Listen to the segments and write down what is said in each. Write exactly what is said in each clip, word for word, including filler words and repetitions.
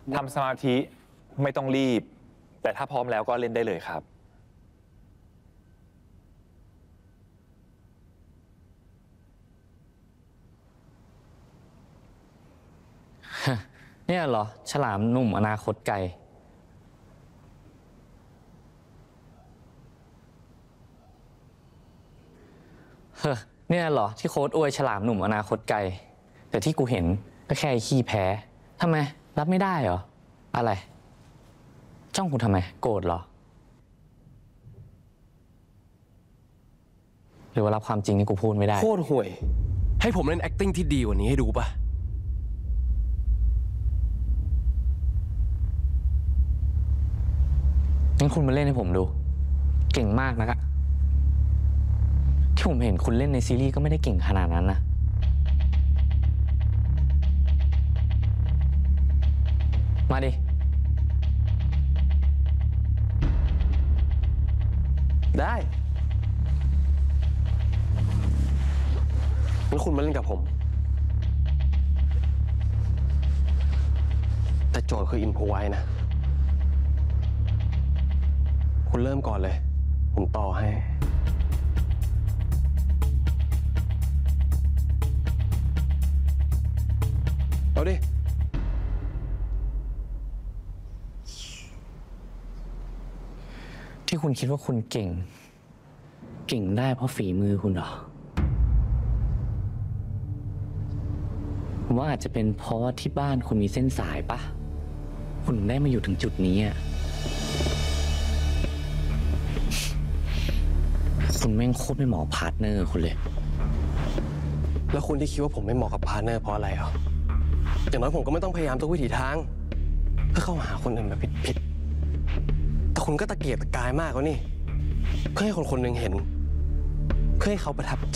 ทำสมาธิไม่ต้องรีบแต่ถ้าพร้อมแล้วก็เล่นได้เลยครับเนี่ยเหรอฉลามหนุ่มอนาคตไกลเฮ้อเนี่ยเหรอที่โค้ดอวยฉลามหนุ่มอนาคตไกลแต่ที่กูเห็นก็แค่ขี้แพ้ทำไมรับไม่ได้เหรออะไรจ้องกูทำไมโกรธเหรอหรือว่ารับความจริงที่กูพูดไม่ได้โคตรห่วยให้ผมเล่น acting ที่ดีกว่านี้ให้ดูป่ะงั้นคุณมาเล่นให้ผมดูเก่งมากนะที่ผมเห็นคุณเล่นในซีรีส์ก็ไม่ได้เก่งขนาดนั้นนะมาดิได้งั้นคุณมาเล่นกับผมแต่โจทย์คืออินโพไว้นะคุณเริ่มก่อนเลยผมต่อให้เอาดิที่คุณคิดว่าคุณเก่งเก่งได้เพราะฝีมือคุณเหรอผมว่าอาจจะเป็นเพราะว่าที่บ้านคุณมีเส้นสายปะคุณได้มาอยู่ถึงจุดนี้อ่ะคุณแม่งโคตรไม่เหมาะพาร์ทเนอร์คุณเลยแล้วคุณที่คิดว่าผมไม่เหมาะกับพาร์ทเนอร์เพราะอะไรอ่ะอย่างน้อยผมก็ไม่ต้องพยายามทุกวิถีทางเพื่อเข้าหาคนอื่นแบบผิดๆแต่คุณก็ตะเกียกตะกายมากกว่านี่เพื่อให้คนคนหนึ่งเห็นเพื่อให้เขาประทับใจ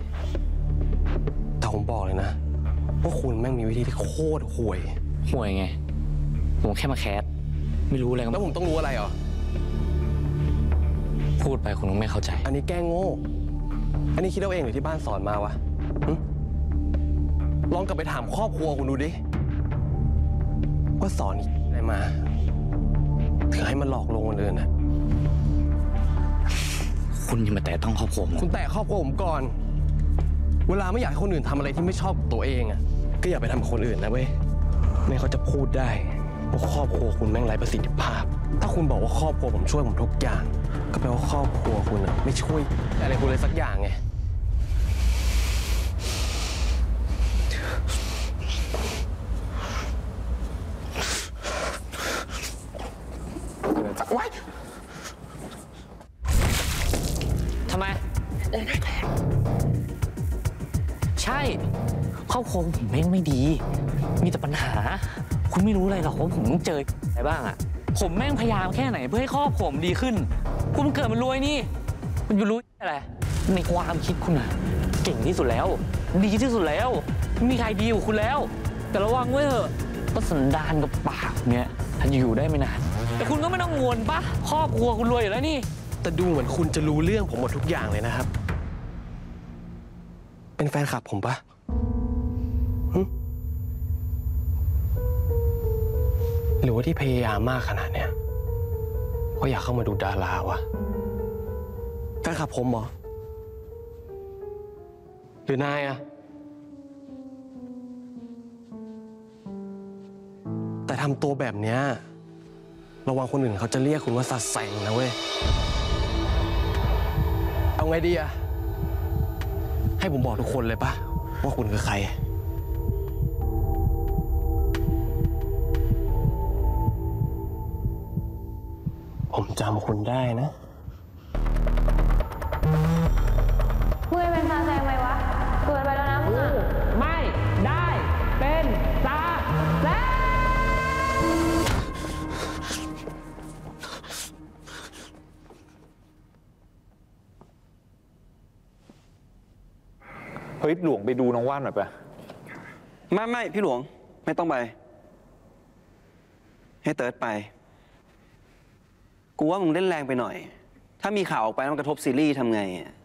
แต่ผมบอกเลยนะว่าคุณแม่งมีวิธีที่โคตรห่วยห่วยไงผมแค่มาแคสไม่รู้อะไรก็แล้วผมต้องรู้อะไรเหรอพูดไปคุณต้องไม่เข้าใจอันนี้แกล้งโง่อันนี้คิดเอาเองหรือที่บ้านสอนมาวะลองกลับไปถามครอบครัวคุณดูดิว่าสอนอะไรมาถึงให้มันหลอกลวงคนอื่นนะคุณอย่ามาแตะต้องครอบครัวผมคุณแตะครอบครัวผมก่อนเวลาไม่อยากให้คนอื่นทำอะไรที่ไม่ชอบตัวเองอ่ะก็อย่าไปทำกับคนอื่นนะเว้ยไม่เขาจะพูดได้ว่าครอบครัวคุณแม่งไร้ประสิทธิภาพถ้าคุณบอกว่าครอบครัวผมช่วยผมทุกอย่างก็แปลว่าครอบครัวคุณอ่ะไม่ช่วยอะไรคุณเลยสักอย่างไงไว้ทำไมใช่ครอบครัวผมแม่งไม่ดีมีแต่ปัญหาคุณไม่รู้อะไรหรอกว่าผมต้องเจออะไรบ้างอ่ะผมแม่งพยายามแค่ไหนเพื่อให้ครอบครัวผมดีขึ้นคุณเกิดมันรวยนี่คุณจะรู้อะไรในความคิดคุณอ่ะเก่งที่สุดแล้วดีที่สุดแล้วไม่มีใครดีกว่าคุณแล้วแต่ระวังไว้เถอะก็สันดานกับปากเนี้ยถ้าอยู่ได้ไม่นานแต่คุณก็ไม่ต้องงวนปะครอบครัวคุณรวยอยู่แล้วนี่แต่ดูเหมือนคุณจะรู้เรื่องผมหมดทุกอย่างเลยนะครับเป็นแฟนคลับผมปะหรือว่าที่พยายามมากขนาดเนี้ยเพราะอยากเข้ามาดูดาราวะแฟนคลับผมเหรอหรือนายอะแต่ทำตัวแบบเนี้ยระวังคนอื่นเขาจะเรียกคุณว่าสัตว์แสงนะเว้ยเอาไงดีอะให้ผมบอกทุกคนเลยปะว่าคุณคือใครผมจำคุณได้นะมึงเป็นตาแซงไหมวะเกินไปแล้วนะมึงไม่ได้เป็นตาแซงเฮ้ยหลวงไปดูน้องว่านหน่อยปะไม่ไม่พี่หลวงไม่ต้องไปให้เติร์ดไปกูว่ามึงเล่นแรงไปหน่อยถ้ามีข่าวออกไปมันกระทบซีรีส์ทำไง